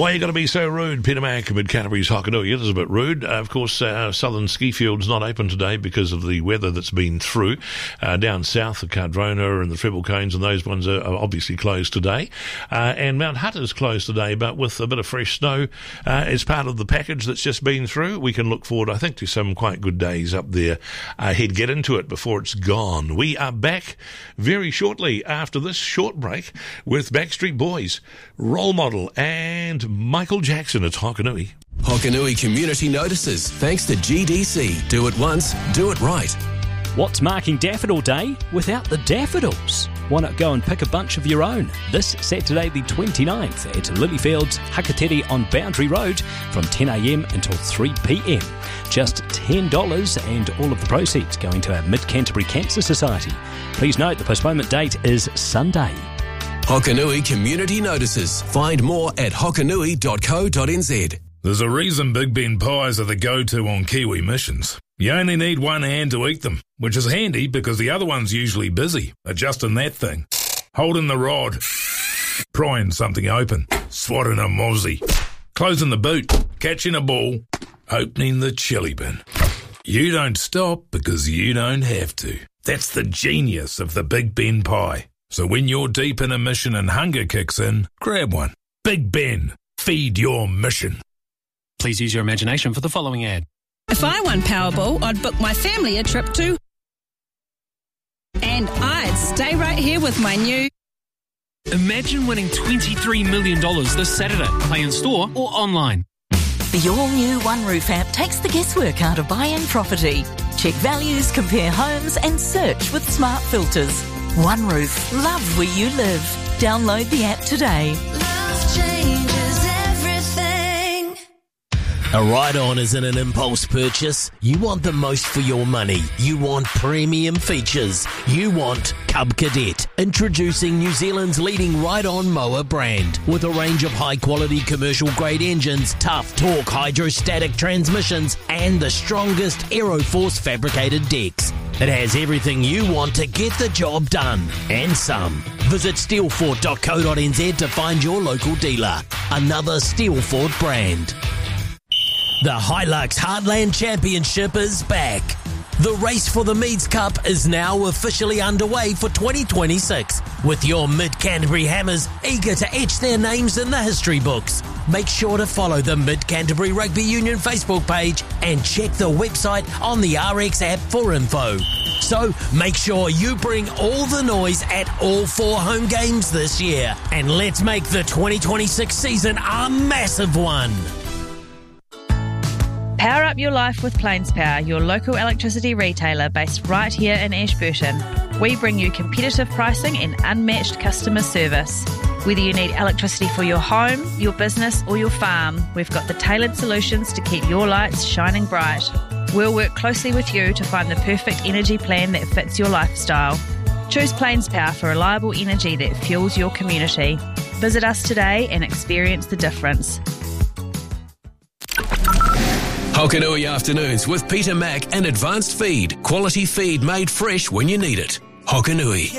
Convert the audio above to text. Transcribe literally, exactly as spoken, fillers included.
Why you got to be so rude? Peter Mack, Mid-Canterbury's Hokanui. It is a bit rude. Uh, of course, uh, Southern Ski Field's not open today because of the weather that's been through. Uh, down south, the Cardrona and the Treble Cones and those ones are, are obviously closed today. Uh, and Mount Hutter's closed today, but with a bit of fresh snow uh, as part of the package that's just been through, we can look forward, I think, to some quite good days up there ahead. Get into it before it's gone. We are back very shortly after this short break with Backstreet Boys, Role Model, and Michael Jackson. It's Hokanui. Hokanui Community Notices, thanks to G D C. Do it once, do it right. What's marking Daffodil Day without the daffodils? Why not go and pick a bunch of your own this Saturday the twenty-ninth at Lilyfields, Hakatere on Boundary Road from ten a.m. until three p.m. Just ten dollars and all of the proceeds going to our Mid-Canterbury Cancer Society. Please note the postponement date is Sunday. Hokanui Community Notices. Find more at hokanui dot co dot n z. There's a reason Big Ben pies are the go-to on Kiwi missions. You only need one hand to eat them, which is handy because the other one's usually busy adjusting that thing, holding the rod, prying something open, swatting a mozzie, closing the boot, catching a ball, opening the chili bin. You don't stop because you don't have to. That's the genius of the Big Ben pie. So when you're deep in a mission and hunger kicks in, grab one. Big Ben, feed your mission. Please use your imagination for the following ad. If I won Powerball, I'd book my family a trip to... And I'd stay right here with my new... Imagine winning twenty-three million dollars this Saturday. Play in store or online. The all-new OneRoof app takes the guesswork out of buying property. Check values, compare homes and search with smart filters. OneRoof. Love where you live. Download the app today. Love changes everything. A ride-on isn't an impulse purchase. You want the most for your money. You want premium features. You want Cub Cadet. Introducing New Zealand's leading ride-on mower brand. With a range of high-quality commercial-grade engines, tough torque hydrostatic transmissions, and the strongest Aeroforce fabricated decks. It has everything you want to get the job done, and some. Visit steelfort dot co dot n z to find your local dealer. Another Steelfort brand. The Hilux Heartland Championship is back. The race for the Meads Cup is now officially underway for twenty twenty-six, with your Mid-Canterbury Hammers eager to etch their names in the history books. Make sure to follow the Mid-Canterbury Rugby Union Facebook page and check the website on the R X app for info. So make sure you bring all the noise at all four home games this year, and let's make the twenty twenty-six season a massive one. Power up your life with Plains Power, your local electricity retailer based right here in Ashburton. We bring you competitive pricing and unmatched customer service. Whether you need electricity for your home, your business or your farm, we've got the tailored solutions to keep your lights shining bright. We'll work closely with you to find the perfect energy plan that fits your lifestyle. Choose Plains Power for reliable energy that fuels your community. Visit us today and experience the difference. Hokanui Afternoons with Peter Mack and Advanced Feed. Quality feed made fresh when you need it. Hokanui.